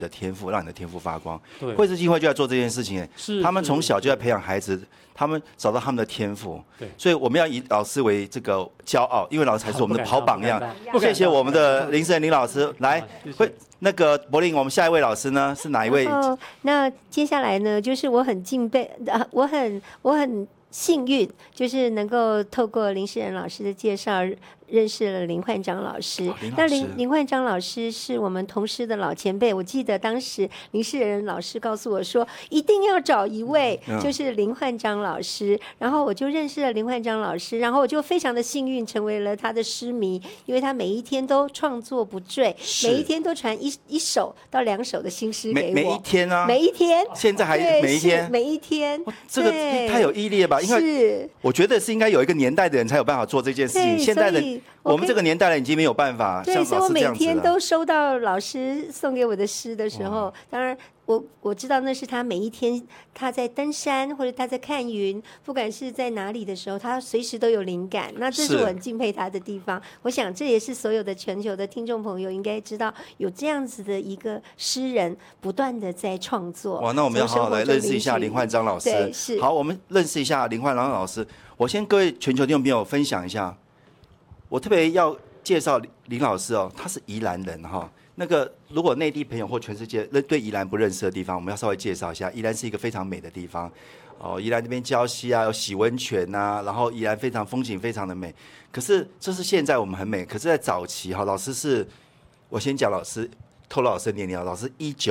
的天赋，让你的天赋发光。 对， 惠智基金会就在做这件事情，他们从小就在培养孩子，他们找到他们的天赋。 对， 所以我们要以老师为这个骄傲，因为老师才是我们的好榜样。谢谢我们的林思仁林老师。来，那个柏林，我们下一位老师呢是哪一位？ 那接下来呢，就是我很敬佩，我很幸运，就是能够透过林世仁老师的介绍，认识了林焕章老师。那林焕章老师是我们同师的老前辈，我记得当时林世仁老师告诉我说，一定要找一位就是林焕章老师，然后我就认识了林焕章老师，然后我就非常的幸运成为了他的诗迷，因为他每一天都创作不坠，每一天都传一首到2首的新诗给我， 每一天啊， 每一天， 现在还每一天， 每一天， 这个太有毅力了吧？因为我觉得是应该有一个年代的人才有办法做这件事情，现在的。我们这个年代的人已经没有办法像老师这样子了。 对，所以我每天都收到老师送给我的诗的时候，当然我知道那是他每一天他在登山或者他在看云，不管是在哪里的时候，他随时都有灵感。那这是我很敬佩他的地方。我想这也是所有的全球的听众朋友应该知道，有这样子的一个诗人不断的在创作。 哇，那我们要好好来认识一下林焕章老师。 对，是。 好，我们认识一下林焕章老师。我先各位全球听众朋友分享一下。我特别要介绍林老师哦，他是宜兰人哈。那个如果内地朋友或全世界对宜兰不认识的地方，我们要稍微介绍一下。宜兰是一个非常美的地方哦，宜兰这边礁溪啊，有洗温泉呐，然后宜兰非常风景非常的美。可是这是现在我们很美，可是在早期哈，老师是我先讲老师透露老师的年龄啊，老师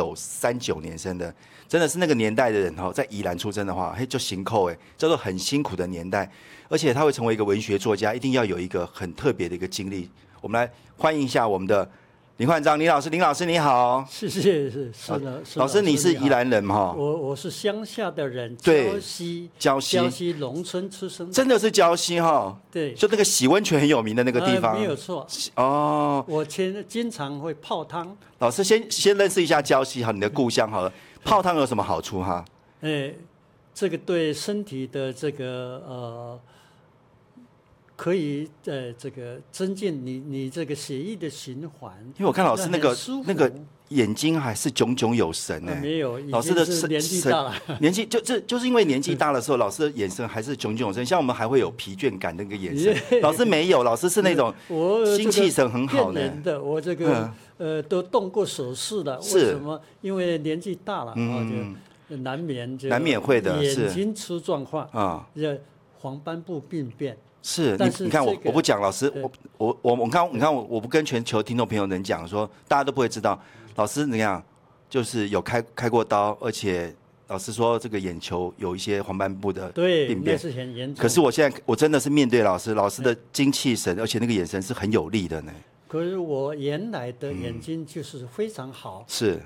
1939年生的，真的是那个年代的人哈，在宜兰出生的话，嘿就辛苦哎，叫做很辛苦的年代。而且他会成为一个文学作家，一定要有一个很特别的一个经历。我们来欢迎一下我们的林焕章林老师，林老师你好。 是的， 老师你是宜兰人哈？ 我是乡下的人，礁溪农村出生， 真的是礁溪哈？ 对， 就那个洗温泉很有名的那个地方， 没有错。 哦， 我经常会泡汤。 老师先认识一下礁溪哈，你的故乡好了。泡汤有什么好处哈？ 这个对身体的这个可以这个增进你这个血液的循环。 因为我看老师那个眼睛还是炯炯有神哎， 没有， 老师的年纪大了， 年纪就是因为年纪大的时候，老师的眼神还是炯炯有神，像我们还会有疲倦感那个眼神，老师没有，老师是那种心气神很好的。我这个都动过手术了，为什么？因为年纪大了就难免会的， 眼睛出状况啊，黄斑部病变。 是，你看我不讲，老师我看我不跟全球听众朋友们讲说，大家都不会知道，老师怎样，就是有开过刀，而且老师说这个眼球有一些黄斑部的病变， 那是很严重。 可是我现在我真的是面对老师的精气神，而且那个眼神是很有力的呢。 可是我原来的眼睛就是非常好， 是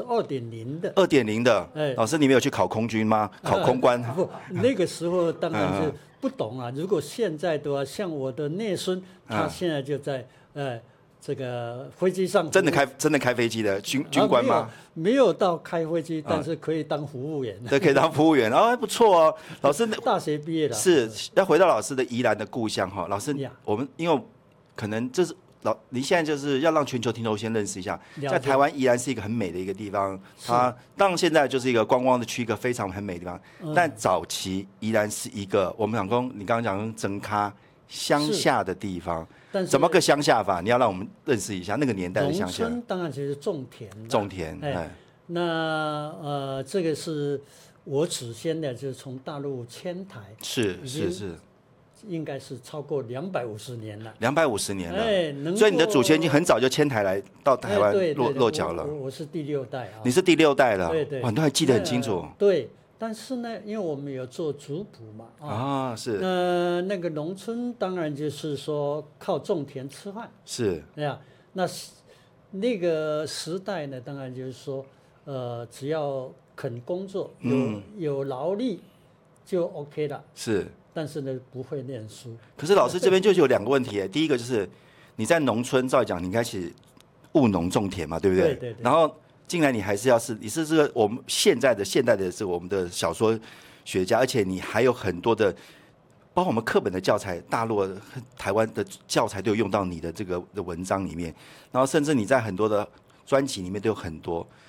2.0的 ，2.0的。老师你没有去考空军吗？考空官？ 不，那个时候当然是不懂啊。如果现在的话，像我的内孙，他现在就在这个飞机上， 真的开飞机的军官吗？ 没有到开飞机，但是可以当服务员。 对，可以当服务员，还不错哦。老师大学毕业了， 是要回到老师的宜兰的故乡哈。老师，我们因为可能这是。您现在就是要让全球听众先认识一下，在台湾宜兰是一个很美的一个地方，它当然现在就是一个观光的区，一个非常很美的地方。但早期宜兰是一个我们讲说，你刚刚讲整咖乡下的地方，怎么个乡下法？你要让我们认识一下那个年代的乡下。 农村当然就是种田， 种田。 那这个是我祖先的，就是从大陆迁台， 是。 应该是超过250年了。 250年了，所以你的祖先已经很早就迁台来到台湾落脚了。 我是第6代啊。 你是第6代了， 对， 哇，你都还记得很清楚。 对，但是呢，因为我们有做族谱嘛， 是。 那个农村当然就是说靠种田吃饭。 是。 那个时代呢，当然就是说，只要肯工作，有劳力就 OK 了。 是。 但是呢，不会念书。 可是老师这边就有2个问题，第一个就是你在农村，照理讲你应该是务农种田嘛，对不对？ 对。 然后进来你还是你是这个我们现代的是我们的小说学家，而且你还有很多的，包括我们课本的教材，大陆、台湾的教材都有用到你的这个的文章里面，然后甚至你在很多的专辑里面都有很多。